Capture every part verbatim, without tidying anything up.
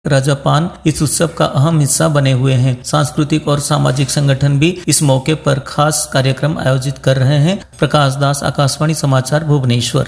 राजा पान इस उत्सव का अहम हिस्सा बने हुए हैं। सांस्कृतिक और सामाजिक संगठन भी इस मौके पर खास कार्यक्रम आयोजित कर रहे हैं। प्रकाश दास, आकाशवाणी समाचार, Bhubaneswar.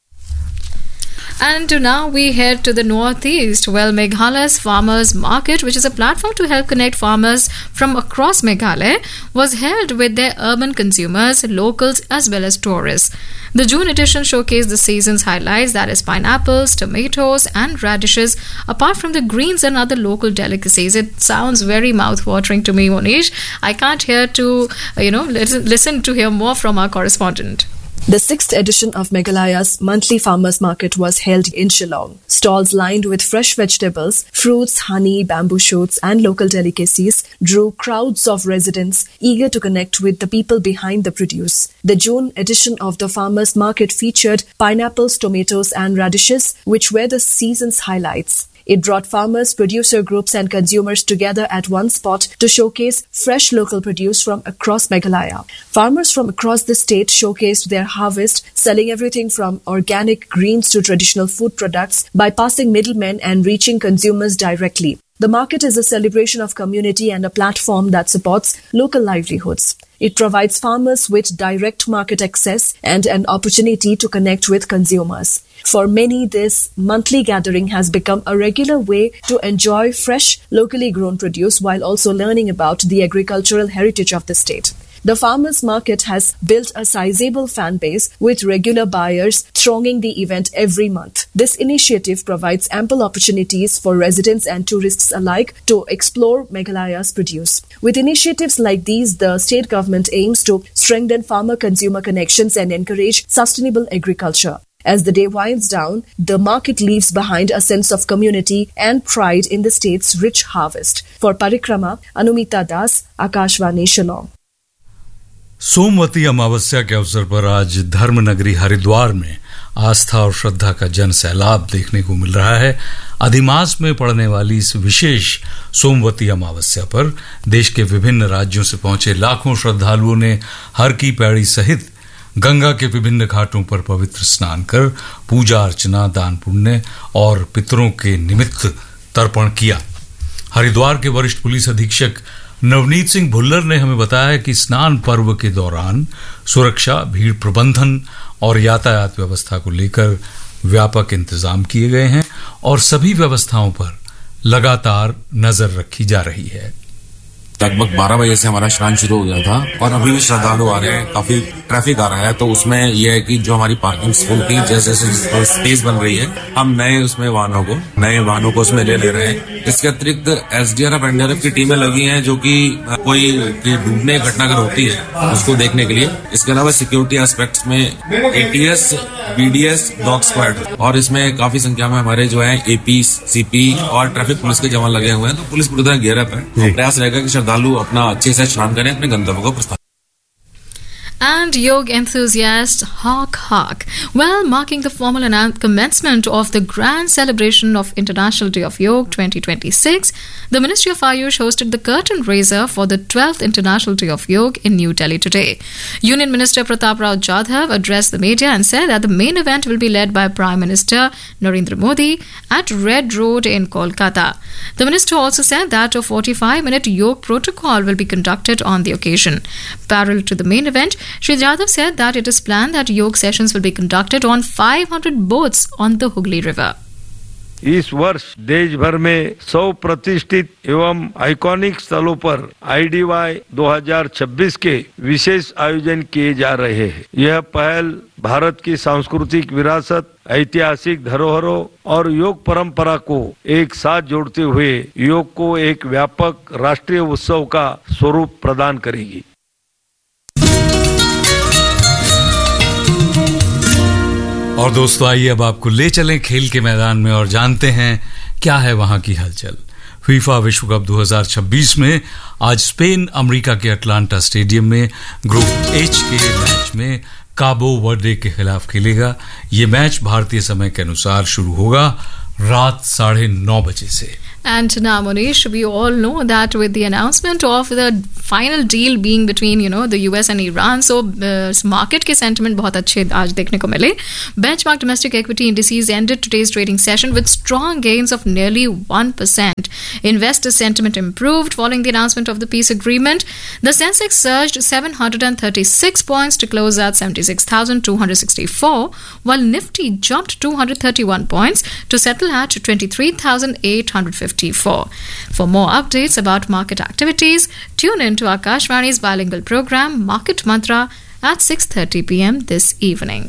And now we head to the northeast. Well, Meghalaya's Farmers Market, which is a platform to help connect farmers from across Meghalaya, was held with their urban consumers, locals as well as tourists. The June edition showcased the season's highlights, that is pineapples, tomatoes and radishes, apart from the greens and other local delicacies. It sounds very mouth-watering to me, Monish. I can't hear to, you know, listen, listen to hear more from our correspondent. The sixth edition of Meghalaya's monthly farmers market was held in Shillong. Stalls lined with fresh vegetables, fruits, honey, bamboo shoots and local delicacies drew crowds of residents eager to connect with the people behind the produce. The June edition of the farmers market featured pineapples, tomatoes and radishes, which were the season's highlights. It brought farmers, producer groups and consumers together at one spot to showcase fresh local produce from across Meghalaya. Farmers from across the state showcased their harvest, selling everything from organic greens to traditional food products, bypassing middlemen and reaching consumers directly. The market is a celebration of community and a platform that supports local livelihoods. It provides farmers with direct market access and an opportunity to connect with consumers. For many, this monthly gathering has become a regular way to enjoy fresh, locally grown produce while also learning about the agricultural heritage of the state. The farmers market has built a sizable fan base with regular buyers thronging the event every month. This initiative provides ample opportunities for residents and tourists alike to explore Meghalaya's produce. With initiatives like these, the state government aims to strengthen farmer-consumer connections and encourage sustainable agriculture. As the day winds down, the market leaves behind a sense of community and pride in the state's rich harvest. For Parikrama, Anumita Das, Akashvani, Shillong. Somvati Amavasya के अवसर पर आज धर्म नगरी हरिद्वार में आस्था और श्रद्धा का जन सैलाब देखने को मिल रहा है। अधिमास में पड़ने वाली इस विशेष सोमवती अमावस्या पर देश के विभिन्न राज्यों से पहुंचे लाखों श्रद्धालुओं ने हर की पैड़ी सहित गंगा के विभिन्न घाटों पर पवित्र स्नान कर पूजा अर्चना, दान पुण्य और पितरों के निमित्त तर्पण किया। हरिद्वार के वरिष्ठ पुलिस अधीक्षक नवनीत सिंह भुल्लर ने हमें बताया कि स्नान पर्व के दौरान सुरक्षा, भीड़ प्रबंधन और यातायात व्यवस्था को लेकर व्यापक इंतजाम किए गए हैं और सभी व्यवस्थाओं पर लगातार नजर रखी जा रही है। लगभग बारह बजे से हमारा स्नान शुरू हो गया था और अभी भी श्रद्धालु आ रहे हैं। काफी ट्रैफिक आ रहा है, तो उसमें यह है कि जो हमारी पार्किंग फुल की जैसे जैसे स्पेस बन रही है, हम नए उसमें वाहनों को नए वाहनों को उसमें ले ले रहे हैं। इसके अतिरिक्त एसडीआरएफ एनडीआरएफ की टीमें लगी हैं जो कि कोई डूबने घटना अगर होती है उसको देखने के लिए। इसके अलावा सिक्योरिटी एस्पेक्ट्स में एटीएस, बीडीएस, डॉग स्क्वाड और इसमें काफी संख्या में हमारे जो है एपी, सीपी और ट्रैफिक पुलिस के जवान लगे हुए हैं। तो पुलिस पूरी तरह गियरअप है। प्रयास रहेगा कि श्रद्धालु अपना अच्छे से स्नान करें, अपने गंतव्य को प्रस्थान। And yoga enthusiast Hawk Hawk. Well, marking the formal annou- commencement of the grand celebration of International Day of Yoga twenty twenty-six, the Ministry of Ayush hosted the curtain raiser for the twelfth International Day of Yoga in New Delhi today. Union Minister Pratap Rao Jadhav addressed the media and said that the main event will be led by Prime Minister Narendra Modi at Red Road in Kolkata. The minister also said that a forty-five minute yoga protocol will be conducted on the occasion. Parallel to the main event, Shri Jadhav said that it is planned that yoga sessions will be conducted on five hundred boats on the Hooghly River. इस वर्ष देश भर में सौ प्रतिष्ठित एवं iconic स्थलों पर आईडीवाई दो हज़ार छब्बीस के विशेष आयोजन किए जा रहे हैं। यह पहल भारत की सांस्कृतिक विरासत, ऐतिहासिक धरोहरों और योग परंपरा को एक साथ जोड़ते हुए योग को एक व्यापक राष्ट्रीय उत्सव का स्वरूप प्रदान करेगी। और दोस्तों, आइए अब आपको ले चलें खेल के मैदान में और जानते हैं क्या है वहां की हलचल। फीफा विश्व कप दो हज़ार छब्बीस में आज स्पेन अमेरिका के अटलांटा स्टेडियम में ग्रुप एच के मैच में काबो वर्डे के खिलाफ खेलेगा। ये मैच भारतीय समय के अनुसार शुरू होगा रात साढ़े नौ बजे से। And now, Monish, we all know that with the announcement of the final deal being between, you know, the U S and Iran, so uh, market के sentiment बहुत अच्छे आज देखने को मिले. Benchmark domestic equity indices ended today's trading session with strong gains of nearly one percent. Investor sentiment improved following the announcement of the peace agreement. The Sensex surged seven hundred thirty-six points to close at seventy-six thousand two hundred sixty-four, while Nifty jumped two hundred thirty-one points to settle at twenty-three thousand eight hundred fifty. For more updates about market activities, tune in to Akashvani's bilingual program Market Mantra at six thirty p.m. this evening.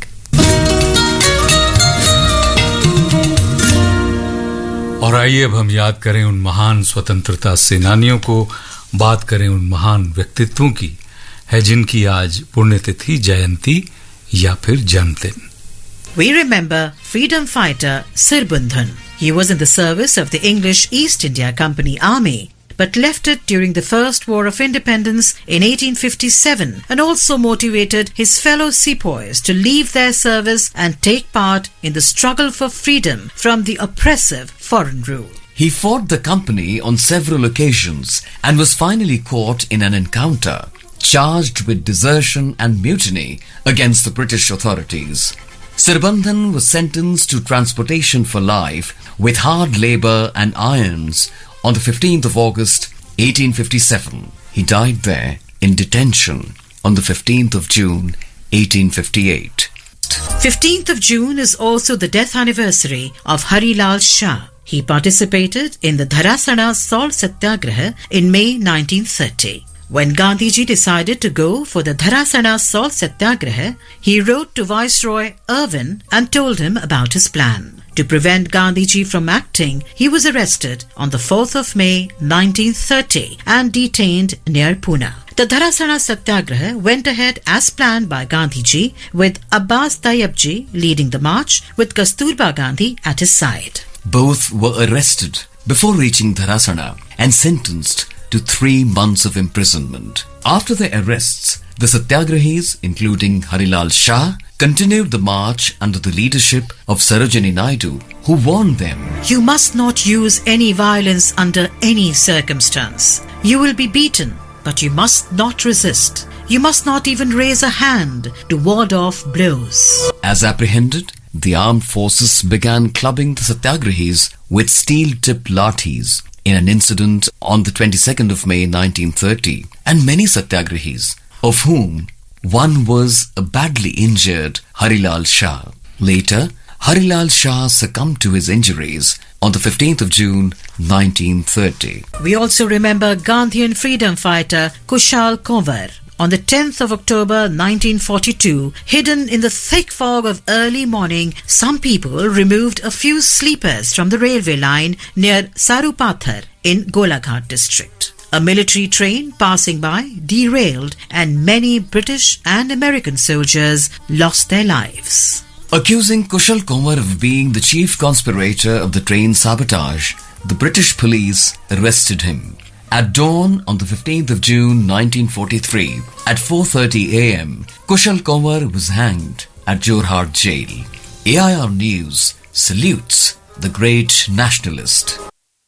और आइए अब हम याद करें उन महान स्वतंत्रता सेनानियों को, बात करें उन महान व्यक्तित्वों की है जिनकी आज पुण्यतिथि, जयंती या फिर जन्मदिन. We remember freedom fighter Sirbundhan. He was in the service of the English East India Company Army, but left it during the First War of Independence in eighteen fifty-seven, and also motivated his fellow sepoys to leave their service and take part in the struggle for freedom from the oppressive foreign rule. He fought the company on several occasions and was finally caught in an encounter, charged with desertion and mutiny against the British authorities. Sirbundhan was sentenced to transportation for life with hard labour and irons on the fifteenth of August eighteen fifty-seven. He died there in detention on the fifteenth of June eighteen fifty-eight. fifteenth of June is also the death anniversary of Harilal Shah. He participated in the Dharasana Salt Satyagraha in May nineteen thirty. When Gandhiji decided to go for the Dharasana Salt Satyagraha, he wrote to Viceroy Irwin and told him about his plan. To prevent Gandhiji from acting, he was arrested on the fourth of May nineteen thirty and detained near Pune. The Dharasana Satyagraha went ahead as planned by Gandhiji, with Abbas Tayyabji leading the march with Kasturba Gandhi at his side. Both were arrested before reaching Dharasana and sentenced to three months of imprisonment. After their arrests, the Satyagrahis, including Harilal Shah, continued the march under the leadership of Sarojini Naidu, who warned them, "You must not use any violence under any circumstance. You will be beaten, but you must not resist. You must not even raise a hand to ward off blows." As apprehended, the armed forces began clubbing the Satyagrahis with steel-tipped lathis in an incident on the twenty-second of May nineteen thirty, and many Satyagrahis, of whom one was a badly injured Harilal Shah. Later, Harilal Shah succumbed to his injuries on the fifteenth of June nineteen thirty. We also remember Gandhian freedom fighter Kushal Konwar. On the tenth of October nineteen forty-two, hidden in the thick fog of early morning, some people removed a few sleepers from the railway line near Sarupathar in Golaghat district. A military train passing by derailed and many British and American soldiers lost their lives. Accusing Kushal Konwar of being the chief conspirator of the train sabotage, the British police arrested him. At dawn on the fifteenth of June nineteen forty-three, at four thirty a.m., Kushal Konwar was hanged at Jorhat jail. A I R News salutes the great nationalist.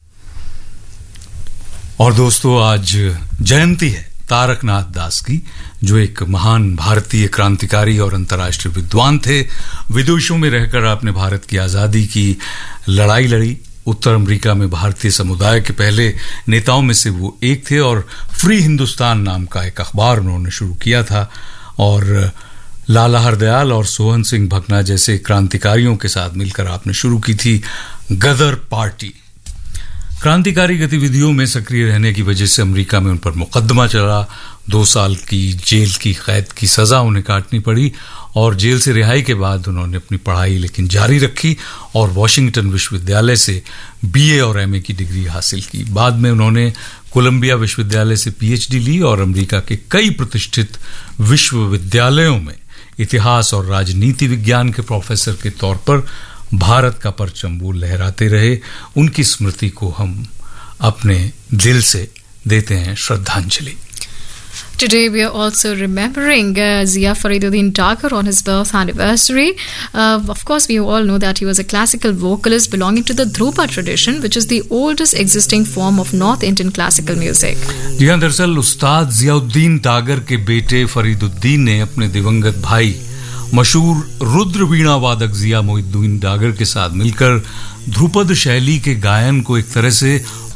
और दोस्तों, आज जयंती है तारकनाथ दास की, जो एक महान भारतीय क्रांतिकारी और अंतर्राष्ट्रीय विद्वान थे. विदेशों में रहकर आपने भारत की आजादी की लड़ाई लड़ी. उत्तर अमेरिका में भारतीय समुदाय के पहले नेताओं में से वो एक थे और फ्री हिंदुस्तान नाम का एक अखबार उन्होंने शुरू किया था. और लाला हरदयाल और सोहन सिंह भकना जैसे क्रांतिकारियों के साथ मिलकर आपने शुरू की थी गदर पार्टी. क्रांतिकारी गतिविधियों में सक्रिय रहने की वजह से अमेरिका में उन पर मुकदमा चला. दो साल की जेल की कैद की सजा उन्हें काटनी पड़ी और जेल से रिहाई के बाद उन्होंने अपनी पढ़ाई लेकिन जारी रखी और वॉशिंगटन विश्वविद्यालय से बीए और एमए की डिग्री हासिल की. बाद में उन्होंने कोलंबिया विश्वविद्यालय से पीएचडी ली और अमेरिका के कई प्रतिष्ठित विश्वविद्यालयों में इतिहास और राजनीति विज्ञान के प्रोफेसर के तौर पर भारत का परचम वो लहराते रहे. उनकी स्मृति को हम अपने दिल से देते हैं श्रद्धांजलि. Today we are also remembering uh, Zia Fariduddin Dagar on his birth anniversary. Uh, of course, we all know that he was a classical vocalist belonging to the Dhrupa tradition, which is the oldest existing form of North Indian classical music. जी हाँ, दरअसल उस्ताद जियाउद्दीन डागर के बेटे फरीदुद्दीन ने अपने दिवंगत भाई मशहूर रुद्र वीणा वादक जिया मोहिद्दीन डागर के साथ मिलकर ध्रुपद शैली के गायन को एक तरह से